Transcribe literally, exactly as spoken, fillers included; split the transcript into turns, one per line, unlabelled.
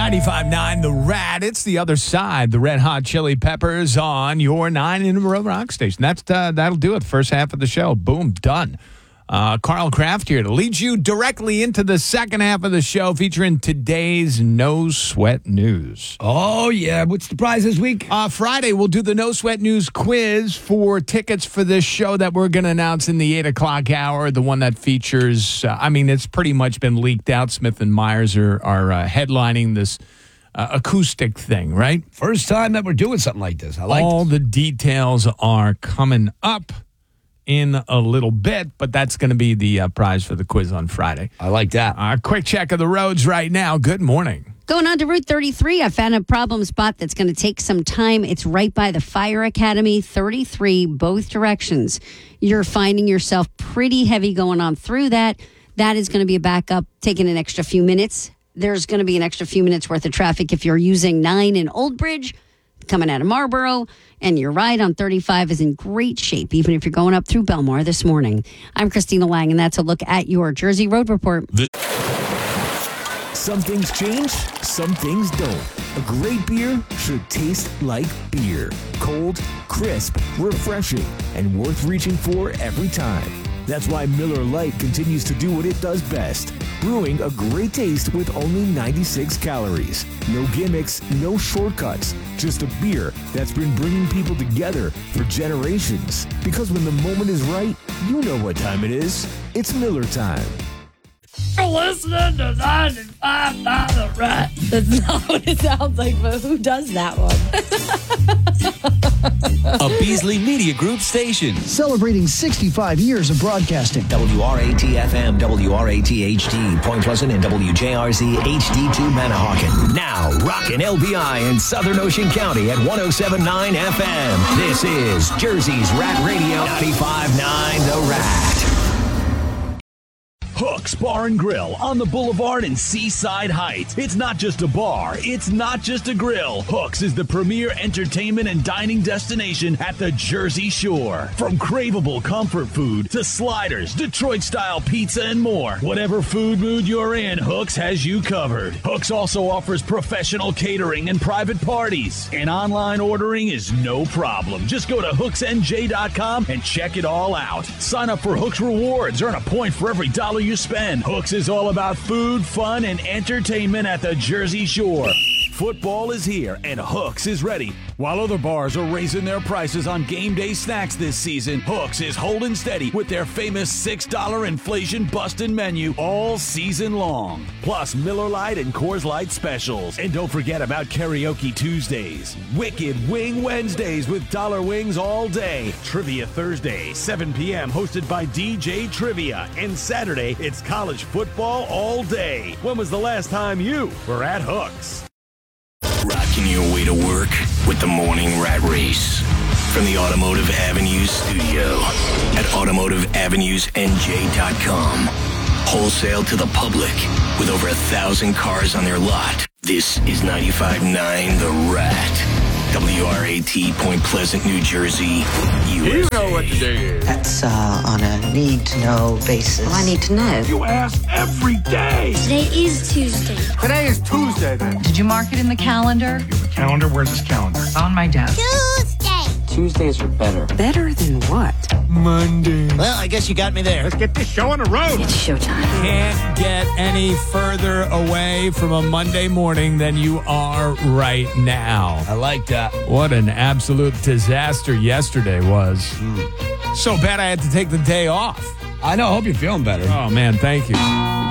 ninety-five point nine The Rat. It's the other side. The Red Hot Chili Peppers on your nine in a row rock station. That's uh, that'll do it. First half of the show. Boom, done. Uh, Carl Kraft here to lead you directly into the second half of the show, featuring today's No Sweat News.
Oh, yeah. What's the prize this week?
Uh, Friday, we'll do the No Sweat News quiz for tickets for this show that we're going to announce in the eight o'clock hour, the one that features, uh, I mean, it's pretty much been leaked out. Smith and Myers are, are uh, headlining this uh, acoustic thing, right?
First time that we're doing something like this. I like
All
this.
the details are coming up in a little bit, but that's going to be the uh, prize for the quiz on Friday.
I like that.
A uh, quick check of the roads right now. Good morning.
Going on to Route thirty-three, I found a problem spot that's going to take some time. It's right by the Fire Academy, thirty-three, both directions. You're finding yourself pretty heavy going on through that. That is going to be a backup, taking an extra few minutes. There's going to be an extra few minutes worth of traffic if you're using nine in Old Bridge, coming out of Marlboro, and your ride on thirty-five is in great shape, even if you're going up through Belmar this morning. I'm Christina Lang, and that's a look at your Jersey Road Report.
Some things change, some things don't. A great beer should taste like beer. Cold, crisp, refreshing, and worth reaching for every time. That's why Miller Lite continues to do what it does best. Brewing a great taste with only ninety-six calories. No gimmicks, no shortcuts. Just a beer that's been bringing people together for generations. Because when the moment is right, you know what time it is. It's Miller time.
You're listening to ninety-five point nine The Rat. That's not what it sounds like, but who does that one?
A Beasley Media Group station.
Celebrating sixty-five years of broadcasting.
W R A T F M, W R A T H D, Point Pleasant, and W J R Z H D two Manahawkin. Now, rockin' L B I in Southern Ocean County at one oh seven point nine F M. This is Jersey's Rat Radio, ninety-five point nine The Rat.
Hooks Bar and Grill on the Boulevard in Seaside Heights. It's not just a bar. It's not just a grill. Hooks is the premier entertainment and dining destination at the Jersey Shore. From craveable comfort food to sliders, Detroit-style pizza, and more. Whatever food mood you're in, Hooks has you covered. Hooks also offers professional catering and private parties. And online ordering is no problem. Just go to hooks n j dot com and check it all out. Sign up for Hooks Rewards. Earn a point for every dollar you spend. Hooks is all about food, fun, and entertainment at the Jersey Shore. Football is here, and Hooks is ready. While other bars are raising their prices on game day snacks this season, Hooks is holding steady with their famous six dollar inflation-busting menu all season long. Plus Miller Lite and Coors Light specials. And don't forget about Karaoke Tuesdays, Wicked Wing Wednesdays with dollar wings all day, Trivia Thursday, seven p.m. hosted by D J Trivia, and Saturday, it's college football all day. When was the last time you were at Hooks?
Rocking your way to work with the Morning Rat Race. From the Automotive Avenues studio at automotive avenues n j dot com. Wholesale to the public with over a thousand cars on their lot. This is ninety-five point nine The Rat. W R A T, Point Pleasant, New Jersey, U S A.
You know what today is.
That's uh, on a need-to-know basis.
Well, I need to know.
You ask every day.
Today is Tuesday.
Today is Tuesday, then.
Did you mark it in the calendar?
You have a calendar? Where's this calendar?
On my desk.
Tuesday.
Tuesdays are better.
Better than what?
Monday.
Well, I guess you got me there.
Let's get this show on the road.
It's showtime.
Can't get any further away from a Monday morning than you are right now.
I like that.
What an absolute disaster yesterday was. Mm. So bad I had to take the day off.
I know. I hope you're feeling better.
Oh, man, thank you.